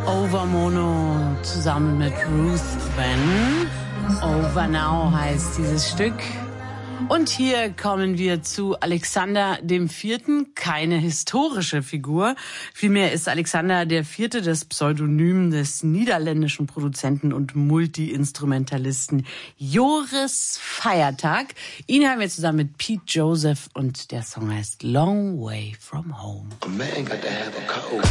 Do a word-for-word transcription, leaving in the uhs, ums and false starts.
Over Mono zusammen mit Ruth Van. Over Now heißt dieses Stück. Und hier kommen wir zu Alexander dem Vierten, keine historische Figur. Vielmehr ist Alexander der Vierte das Pseudonym des niederländischen Produzenten und Multi-Instrumentalisten Joris Feiertag. Ihn haben wir zusammen mit Pete Joseph und der Song heißt Long Way From Home. A man got to have a code.